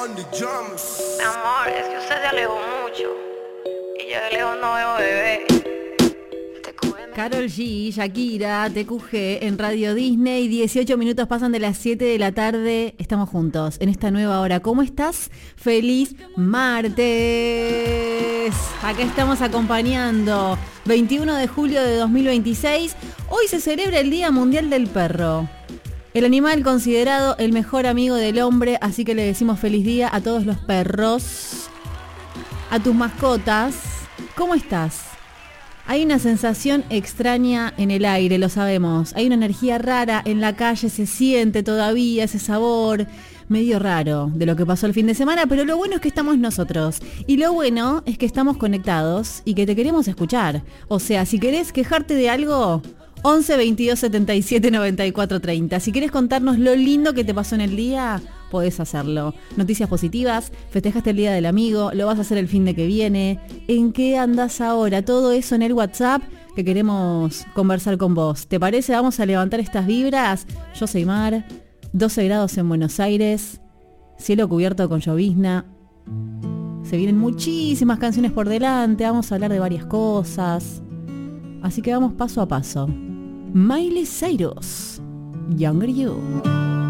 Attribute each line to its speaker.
Speaker 1: Mi amor, es que usted se alejó mucho y yo de lejos no veo bebé.
Speaker 2: Karol G, Shakira, TQG en Radio Disney, 18 minutos pasan de las 7 de la tarde, estamos juntos en esta nueva hora. ¿Cómo estás? ¡Feliz martes! Acá estamos acompañando 21 de julio de 2026. Hoy se celebra el Día Mundial del Perro. El animal considerado el mejor amigo del hombre, así que le decimos feliz día a todos los perros, a tus mascotas. ¿Cómo estás? Hay una sensación extraña en el aire, lo sabemos. Hay una energía rara en la calle, se siente todavía ese sabor medio raro de lo que pasó el fin de semana, pero lo bueno es que estamos nosotros. Y lo bueno es que estamos conectados y que te queremos escuchar. O sea, si querés quejarte de algo, 11 22 77 94 30. Si querés contarnos lo lindo que te pasó en el día, podés hacerlo. Noticias positivas, festejaste el día del amigo, lo vas a hacer el fin de que viene. ¿En qué andás ahora? Todo eso en el WhatsApp que queremos conversar con vos. ¿Te parece? Vamos a levantar estas vibras. Yo soy Mar, 12 grados en Buenos Aires, cielo cubierto con llovizna. Se vienen muchísimas canciones por delante, vamos a hablar de varias cosas. Así que vamos paso a paso. Miley Cyrus, Younger You.